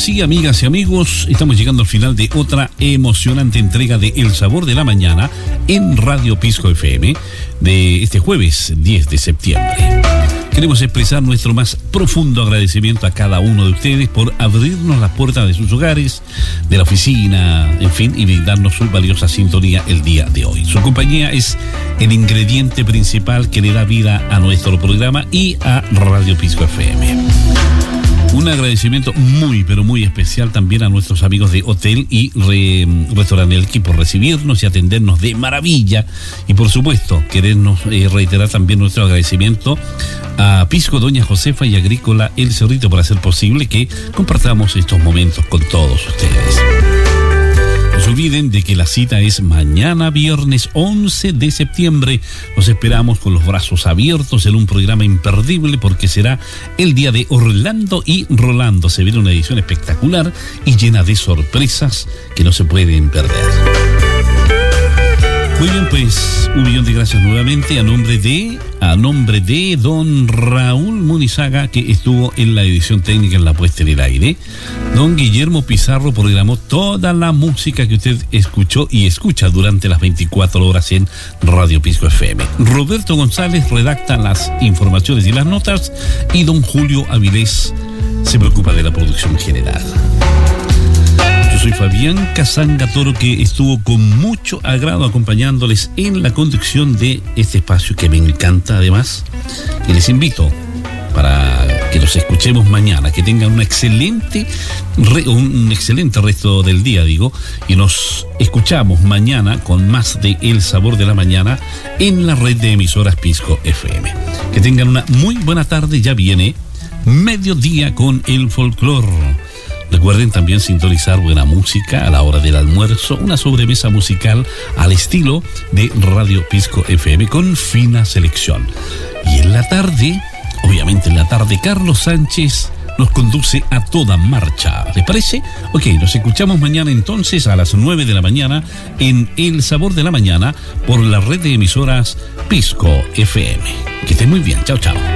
así, amigas y amigos, estamos llegando al final de otra emocionante entrega de El Sabor de la Mañana en Radio Pisco FM de este jueves 10 de septiembre. Queremos expresar nuestro más profundo agradecimiento a cada uno de ustedes por abrirnos las puertas de sus hogares, de la oficina, en fin, y brindarnos su valiosa sintonía el día de hoy. Su compañía es el ingrediente principal que le da vida a nuestro programa y a Radio Pisco FM. Un agradecimiento muy, pero muy especial también a nuestros amigos de Hotel y Restaurante Elqui por recibirnos y atendernos de maravilla. Y por supuesto, querernos reiterar también nuestro agradecimiento a Pisco Doña Josefa y Agrícola El Cerrito por hacer posible que compartamos estos momentos con todos ustedes. No se olviden de que la cita es mañana viernes 11 de septiembre. Los esperamos con los brazos abiertos en un programa imperdible porque será el día de Orlando y Rolando. Se viene una edición espectacular y llena de sorpresas que no se pueden perder. Muy bien, pues un millón de gracias nuevamente a nombre de don Raúl Munizaga, que estuvo en la edición técnica, en la puesta en el aire. Don Guillermo Pizarro programó toda la música que usted escuchó y escucha durante las 24 horas en Radio Pisco FM. Roberto González redacta las informaciones y las notas y don Julio Avilés se preocupa de la producción general. Yo soy Fabián Casanga Toro, que estuvo con mucho agrado acompañándoles en la conducción de este espacio que me encanta además. Y les invito para que nos escuchemos mañana, que tengan un excelente resto del día, y nos escuchamos mañana con más de El Sabor de la Mañana en la red de emisoras Pisco FM. Que tengan una muy buena tarde, ya viene Mediodía con el Folclor. Recuerden también sintonizar buena música a la hora del almuerzo, una sobremesa musical al estilo de Radio Pisco FM con fina selección. Y en la tarde, obviamente en la tarde, Carlos Sánchez nos conduce a toda marcha. ¿Les parece? Ok, nos escuchamos mañana entonces a las 9 de la mañana en El Sabor de la Mañana por la red de emisoras Pisco FM. Que estén muy bien. Chao, chao.